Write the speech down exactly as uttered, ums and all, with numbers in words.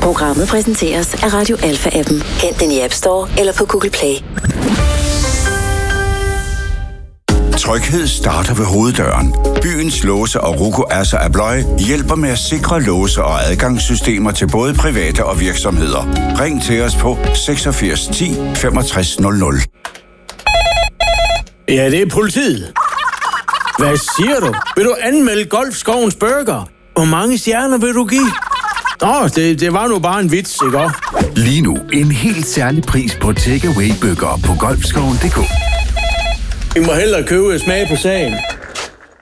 Programmet præsenteres af Radio Alpha-appen. Hent den i App Store eller på Google Play. Tryghed starter ved hoveddøren. Byens låse og Ruko Asser Abloy hjælper med at sikre låse og adgangssystemer til både private og virksomheder. Ring til os på seksogfirs ti femogtres nul nul. Ja, det er politiet. Hvad siger du? Vil du anmelde Golfskovens Burger? Hvor mange stjerner vil du give? Nå, det, det var nu bare en vits, ikke også? Lige nu en helt særlig pris på takeaway burger på golfskoven punktum d k. Vi må hellere købe smag på sagen.